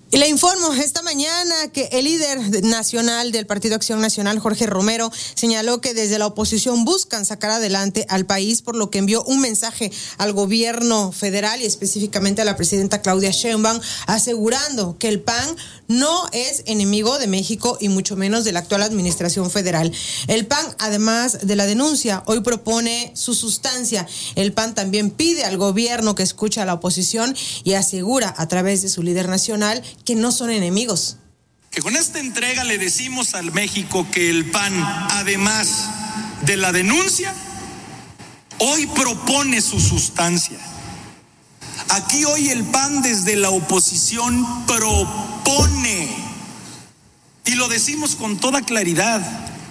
Y le informo esta mañana que el líder nacional del Partido Acción Nacional, Jorge Romero, señaló que desde la oposición buscan sacar adelante al país, por lo que envió un mensaje al gobierno federal y específicamente a la presidenta Claudia Sheinbaum, asegurando que el PAN no es enemigo de México y mucho menos de la actual administración federal. El PAN, además de la denuncia, hoy propone su sustancia. El PAN también pide al gobierno que escuche a la oposición y asegura a través de su líder nacional que no son enemigos. Que con esta entrega le decimos al México que el PAN, además de la denuncia, hoy propone su sustancia. Aquí hoy el PAN desde la oposición propone, y lo decimos con toda claridad.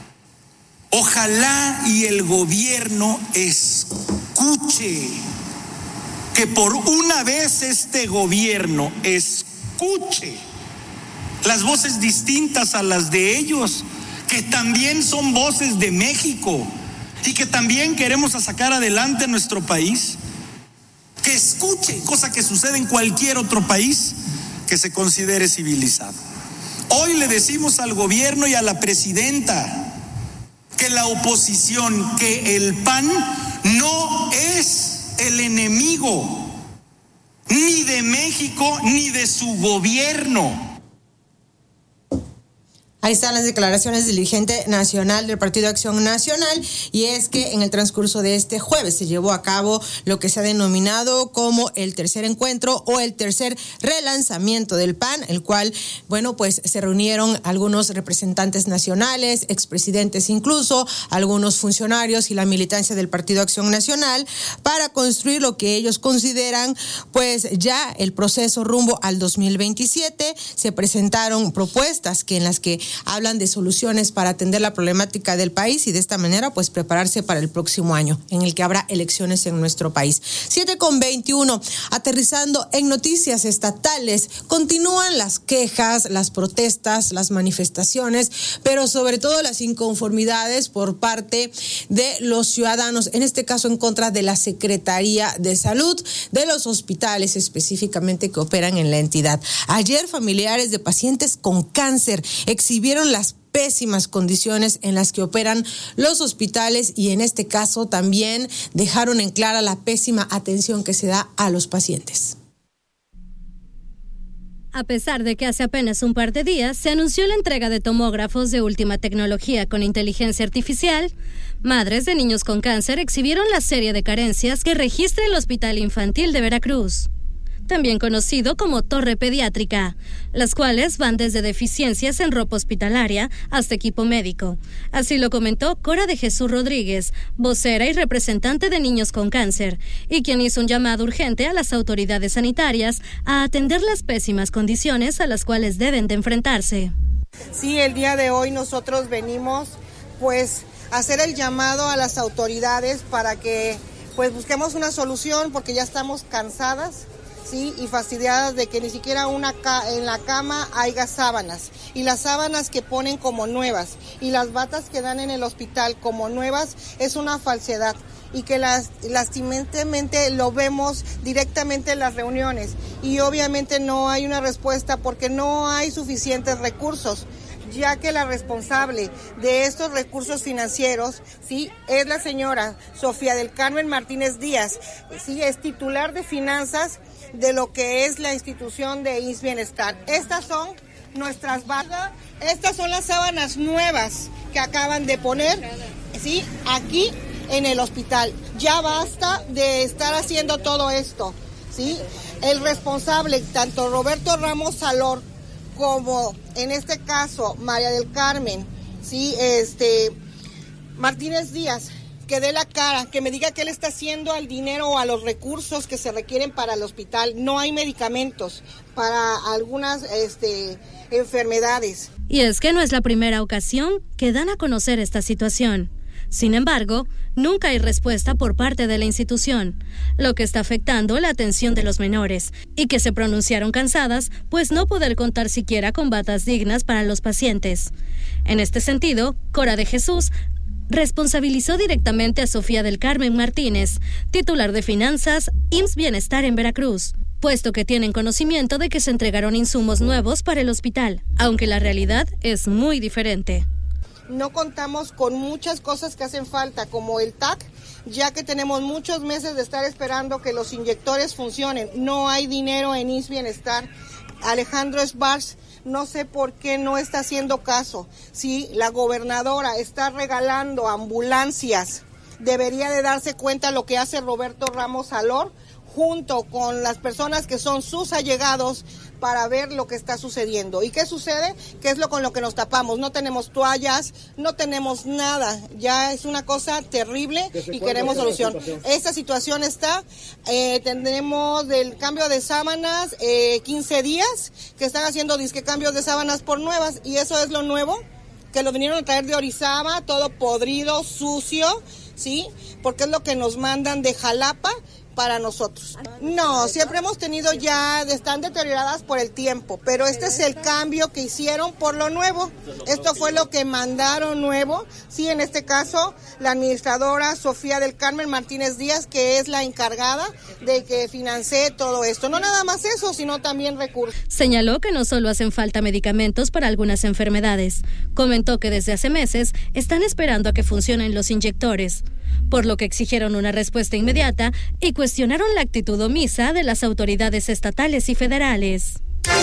Ojalá y el gobierno escuche, que por una vez este gobierno escuche las voces distintas a las de ellos, que también son voces de México y que también queremos sacar adelante nuestro país. Que escuche, cosa que sucede en cualquier otro país que se considere civilizado. Hoy le decimos al gobierno y a la presidenta que la oposición, que el PAN no es el enemigo ni de México ni de su gobierno. Ahí están las declaraciones del dirigente nacional del Partido Acción Nacional, y es que en el transcurso de este jueves se llevó a cabo lo que se ha denominado como el tercer encuentro o el tercer relanzamiento del PAN, el cual, bueno, pues se reunieron algunos representantes nacionales, expresidentes incluso, algunos funcionarios y la militancia del Partido Acción Nacional para construir lo que ellos consideran pues ya el proceso rumbo al 2027. Se presentaron propuestas en las que hablan de soluciones para atender la problemática del país y de esta manera pues prepararse para el próximo año en el que habrá elecciones en nuestro país. 7:21, aterrizando en noticias estatales, continúan las quejas, las protestas, las manifestaciones, pero sobre todo las inconformidades por parte de los ciudadanos, en este caso en contra de la Secretaría de Salud, de los hospitales específicamente que operan en la entidad. Ayer familiares de pacientes con cáncer exhibieron las pésimas condiciones en las que operan los hospitales y en este caso también dejaron en clara la pésima atención que se da a los pacientes. A pesar de que hace apenas un par de días se anunció la entrega de tomógrafos de última tecnología con inteligencia artificial, madres de niños con cáncer exhibieron la serie de carencias que registra el Hospital Infantil de Veracruz, también conocido como Torre Pediátrica, las cuales van desde deficiencias en ropa hospitalaria hasta equipo médico. Así lo comentó Cora de Jesús Rodríguez, vocera y representante de niños con cáncer, y quien hizo un llamado urgente a las autoridades sanitarias a atender las pésimas condiciones a las cuales deben de enfrentarse. Sí, el día de hoy nosotros venimos pues a hacer el llamado a las autoridades para que pues busquemos una solución, porque ya estamos cansadas, sí, y fastidiadas de que ni siquiera en la cama haya sábanas, y las sábanas que ponen como nuevas y las batas que dan en el hospital como nuevas es una falsedad, y que lastimentemente lo vemos directamente en las reuniones, y obviamente no hay una respuesta porque no hay suficientes recursos, ya que la responsable de estos recursos financieros, sí, es la señora Sofía del Carmen Martínez Díaz, sí, es titular de finanzas de lo que es la institución de IMSS Bienestar. Estas son nuestras batas, estas son las sábanas nuevas que acaban de poner, sí, aquí en el hospital. Ya basta de estar haciendo todo esto, sí. El responsable, tanto Roberto Ramos Salor como en este caso María del Carmen, sí, Martínez Díaz, que dé la cara, que me diga qué le está haciendo al dinero o a los recursos que se requieren para el hospital. No hay medicamentos para algunas enfermedades. Y es que no es la primera ocasión que dan a conocer esta situación. Sin embargo, nunca hay respuesta por parte de la institución, lo que está afectando la atención de los menores, y que se pronunciaron cansadas, pues no poder contar siquiera con batas dignas para los pacientes. En este sentido, Cora de Jesús responsabilizó directamente a Sofía del Carmen Martínez, titular de finanzas, IMSS Bienestar en Veracruz, puesto que tienen conocimiento de que se entregaron insumos nuevos para el hospital, aunque la realidad es muy diferente. No contamos con muchas cosas que hacen falta, como el TAC, ya que tenemos muchos meses de estar esperando que los inyectores funcionen. No hay dinero en IMSS Bienestar. Alejandro Sbarz, no sé por qué no está haciendo caso. Si la gobernadora está regalando ambulancias, debería de darse cuenta lo que hace Roberto Ramos Alor, junto con las personas que son sus allegados, para ver lo que está sucediendo. ¿Y qué sucede? ¿Qué es lo con lo que nos tapamos? No tenemos toallas, no tenemos nada. Ya es una cosa terrible y queremos solución. Esta situación está, tendremos del cambio de sábanas 15 días, que están haciendo disque cambios de sábanas por nuevas, y eso es lo nuevo, que lo vinieron a traer de Orizaba, todo podrido, sucio, ¿sí? Porque es lo que nos mandan de Jalapa para nosotros. No, siempre hemos tenido ya, están deterioradas por el tiempo, pero este es el cambio que hicieron por lo nuevo. Esto fue lo que mandaron nuevo. Sí, en este caso, la administradora Sofía del Carmen Martínez Díaz, que es la encargada de que financie todo esto. No nada más eso, sino también recursos. Señaló que no solo hacen falta medicamentos para algunas enfermedades. Comentó que desde hace meses están esperando a que funcionen los inyectores, por lo que exigieron una respuesta inmediata y cuestionaron la actitud omisa de las autoridades estatales y federales.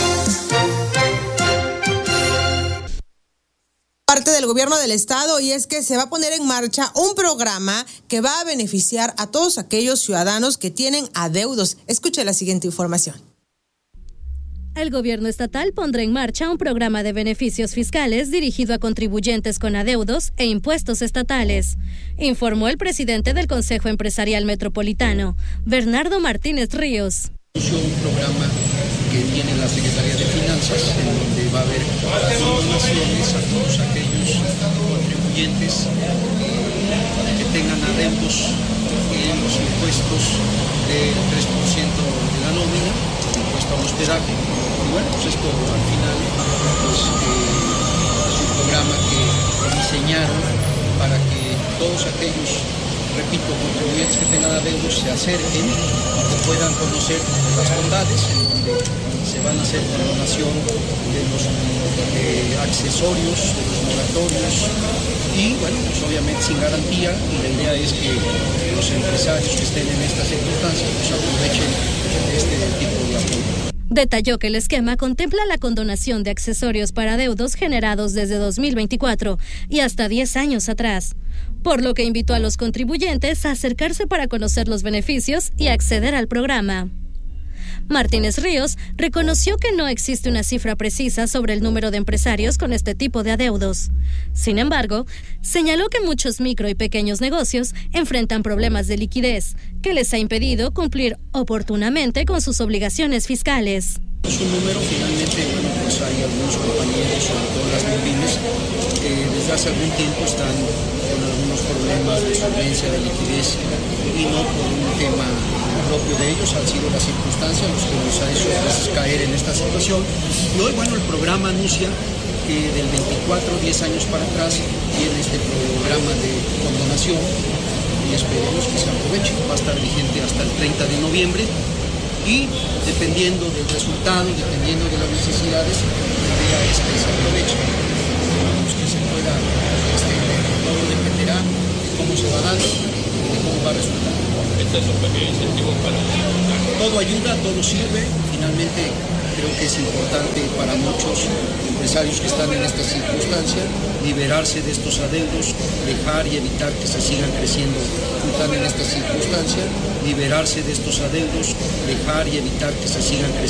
Parte del gobierno del estado, y es que se va a poner en marcha un programa que va a beneficiar a todos aquellos ciudadanos que tienen adeudos. Escuche la siguiente información. El gobierno estatal pondrá en marcha un programa de beneficios fiscales dirigido a contribuyentes con adeudos e impuestos estatales, informó el presidente del Consejo Empresarial Metropolitano, Bernardo Martínez Ríos. Un programa que tiene la Secretaría de Finanzas, en donde va a haber donaciones a todos aquellos contribuyentes que tengan adeudos en los impuestos del 3% de la nómina, impuesto al hospedaje. Y bueno, pues esto al final pues, es un programa que diseñaron para que todos aquellos, repito, contribuyentes que tengan adeudos se acerquen, que puedan conocer las bondades, en donde se van a hacer la donación de los accesorios, de los moratorios, y bueno, pues obviamente sin garantía, y la idea es que los empresarios que estén en estas circunstancias pues aprovechen este tipo de apoyo. Detalló que el esquema contempla la condonación de accesorios para adeudos generados desde 2024 y hasta 10 años atrás, por lo que invitó a los contribuyentes a acercarse para conocer los beneficios y acceder al programa. Martínez Ríos reconoció que no existe una cifra precisa sobre el número de empresarios con este tipo de adeudos. Sin embargo, señaló que muchos micro y pequeños negocios enfrentan problemas de liquidez que les ha impedido cumplir oportunamente con sus obligaciones fiscales. Es un número, finalmente, bueno, pues hay algunos compañeros, sobre todo las pymes, que desde hace algún tiempo están con algunos problemas de solvencia, de liquidez, y no por un tema propio de ellos, han sido las circunstancias los que nos ha hecho caer en esta situación. Y hoy, bueno, el programa anuncia que del 24, 10 años para atrás, viene este programa de condonación, y esperemos que se aproveche. Va a estar vigente hasta el 30 de noviembre. Y dependiendo del resultado, dependiendo de las necesidades, la idea es que se aproveche, que se pueda extender. Todo dependerá de cómo se va dando y de cómo va a resultar. ¿Este es un pequeño incentivo para...? Todo ayuda, todo sirve. Finalmente creo que es importante para muchos empresarios que están en esta circunstancia liberarse de estos adeudos, dejar y evitar que se sigan creciendo. Están en esta circunstancia, liberarse de estos adeudos, dejar y evitar que se sigan creciendo.